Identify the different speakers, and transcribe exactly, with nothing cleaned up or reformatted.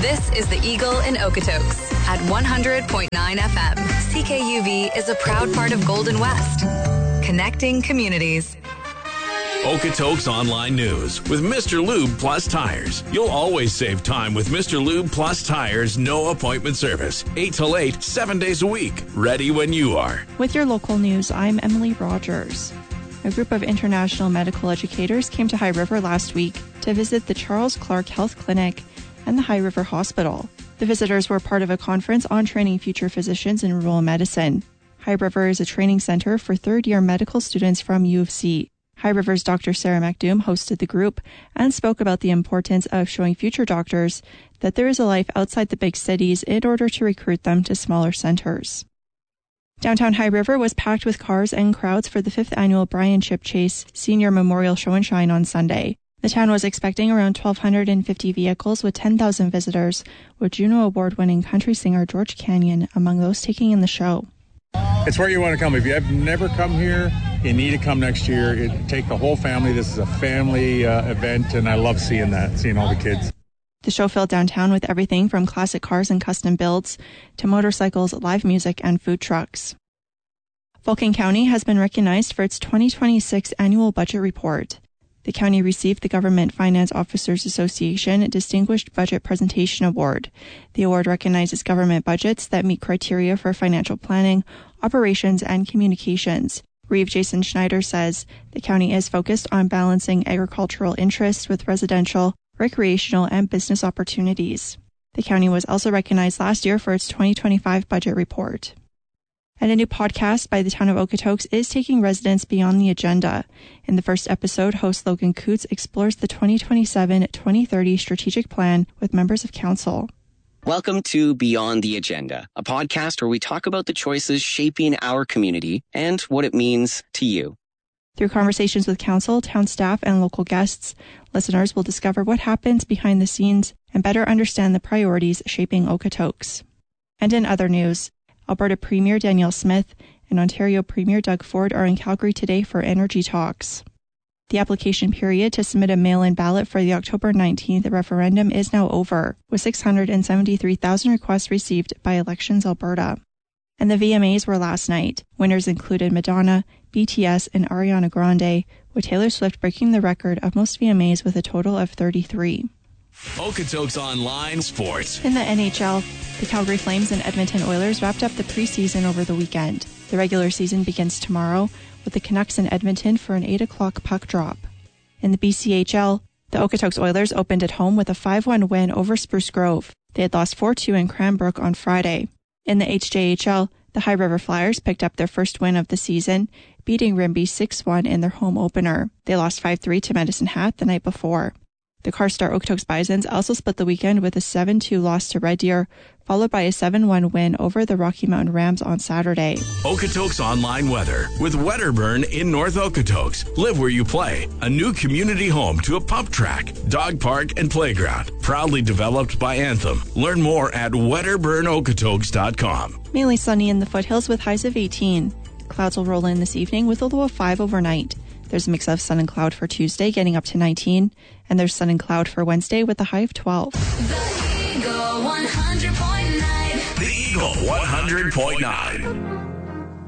Speaker 1: This is the Eagle in Okotoks at one hundred point nine F M. C K U V is a proud part of Golden West, connecting communities.
Speaker 2: Okotoks Online News with Mister Lube Plus Tires. You'll always save time with Mister Lube Plus Tires' no appointment service. eight till eight, seven days a week. Ready when you are.
Speaker 3: With your local news, I'm Emily Rogers. A group of international medical educators came to High River last week to visit the Charles Clark Health Clinic and the High River Hospital. The visitors were part of a conference on training future physicians in rural medicine. High River is a training center for third-year medical students from U of C. High River's Doctor Sarah McDoom hosted the group and spoke about the importance of showing future doctors that there is a life outside the big cities in order to recruit them to smaller centers. Downtown High River was packed with cars and crowds for the fifth annual Brian Chip Chase Senior Memorial Show and Shine on Sunday. The town was expecting around one thousand two hundred fifty vehicles with ten thousand visitors, with Juno Award-winning country singer George Canyon among those taking in the show.
Speaker 4: It's where you want to come. If you have never come here, you need to come next year. It, take the whole family. This is a family uh, event, and I love seeing that, seeing all the kids.
Speaker 3: The show filled downtown with everything from classic cars and custom builds to motorcycles, live music, and food trucks. Vulcan County has been recognized for its twenty twenty-six annual budget report. The county received the Government Finance Officers Association Distinguished Budget Presentation Award. The award recognizes government budgets that meet criteria for financial planning, operations, and communications. Reeve Jason Schneider says the county is focused on balancing agricultural interests with residential, recreational, and business opportunities. The county was also recognized last year for its twenty twenty-five budget report. And a new podcast by the town of Okotoks is taking residents beyond the agenda. In the first episode, host Logan Coots explores the twenty twenty-seven to twenty thirty strategic plan with members of council.
Speaker 5: Welcome to Beyond the Agenda, a podcast where we talk about the choices shaping our community and what it means to you.
Speaker 3: Through conversations with council, town staff, and local guests, listeners will discover what happens behind the scenes and better understand the priorities shaping Okotoks. And in other news, Alberta Premier Danielle Smith and Ontario Premier Doug Ford are in Calgary today for energy talks. The application period to submit a mail-in ballot for the October nineteenth referendum is now over, with six hundred seventy-three thousand requests received by Elections Alberta. And the V M As were last night. Winners included Madonna, B T S, and Ariana Grande, with Taylor Swift breaking the record of most V M As with a total of thirty-three.
Speaker 2: Okotoks Online Sports.
Speaker 3: In the N H L, the Calgary Flames and Edmonton Oilers wrapped up the preseason over the weekend. The regular season begins tomorrow with the Canucks in Edmonton for an eight o'clock puck drop. In the B C H L, the Okotoks Oilers opened at home with a five one win over Spruce Grove. They had lost four two in Cranbrook on Friday. In the H J H L, the High River Flyers picked up their first win of the season, beating Rimbey six one in their home opener. They lost five three to Medicine Hat the night before. The Carstar Okotoks Bisons also split the weekend with a seven two loss to Red Deer, followed by a seven one win over the Rocky Mountain Rams on Saturday.
Speaker 2: Okotoks Online Weather with Wedderburn in North Okotoks. Live where you play. A new community home to a pump track, dog park, and playground. Proudly developed by Anthem. Learn more at wedderburn okotoks dot com.
Speaker 3: Mainly sunny in the foothills with highs of eighteen. Clouds will roll in this evening with a low of five overnight. There's a mix of sun and cloud for Tuesday, getting up to nineteen, and there's sun and cloud for Wednesday with a high of twelve.
Speaker 1: The Eagle one hundred point nine.
Speaker 2: The Eagle one hundred point nine.